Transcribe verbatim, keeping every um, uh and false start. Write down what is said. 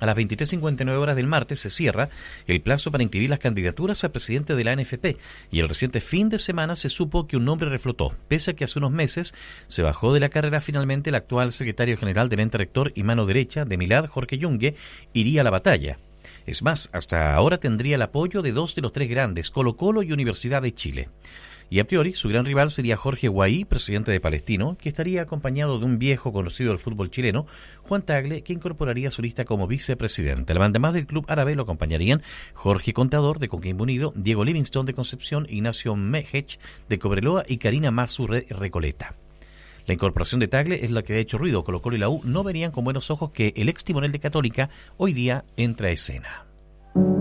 A las veintitrés cincuenta y nueve horas del martes se cierra el plazo para inscribir las candidaturas a presidente de la A N F P y el reciente fin de semana se supo que un nombre reflotó, pese a que hace unos meses se bajó de la carrera finalmente el actual secretario general del ente rector y mano derecha de Milad, Jorge Yungue, iría a la batalla. Es más, hasta ahora tendría el apoyo de dos de los tres grandes, Colo-Colo y Universidad de Chile. Y a priori, su gran rival sería Jorge Guaí, presidente de Palestino, que estaría acompañado de un viejo conocido del fútbol chileno, Juan Tagle, que incorporaría su lista como vicepresidente. Además del club árabe lo acompañarían Jorge Contador, de Coquimbo Unido, Diego Livingstone, de Concepción, Ignacio Mejech, de Cobreloa, y Karina Masu, de Recoleta. La incorporación de Tagle es la que ha hecho ruido. Colo-Colo y la U no verían con buenos ojos que el ex timonel de Católica hoy día entra a escena.